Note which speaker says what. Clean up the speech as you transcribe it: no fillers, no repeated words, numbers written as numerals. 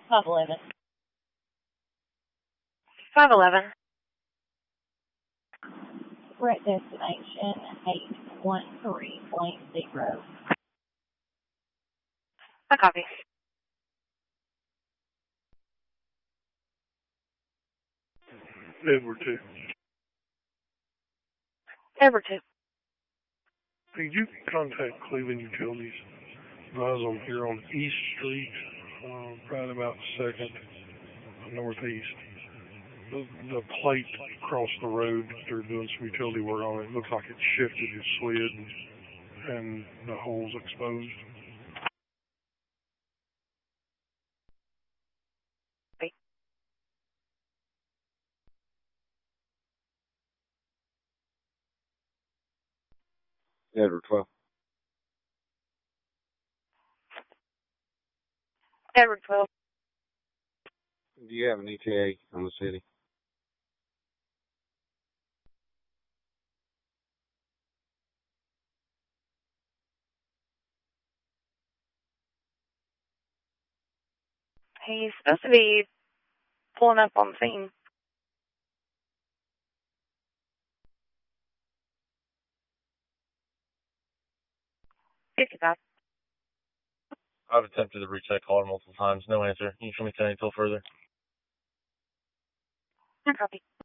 Speaker 1: 511.
Speaker 2: 511.
Speaker 1: We're at destination 813.0.
Speaker 2: I copy.
Speaker 3: Edward 2.
Speaker 2: Edward 2.
Speaker 3: Could you contact Cleveland Utilities? Advise them here on East Street, right about 2nd Northeast. The plate across the road, they're doing some utility work on it. It looks like it shifted, it slid, and the hole's exposed.
Speaker 4: Edward 12.
Speaker 2: Edward 12.
Speaker 4: Do you have an ETA on the city?
Speaker 2: He's supposed to be pulling up on the scene. 55.
Speaker 5: I've attempted to reach that caller multiple times. No answer. Can you show me 10 until further?
Speaker 2: I copy.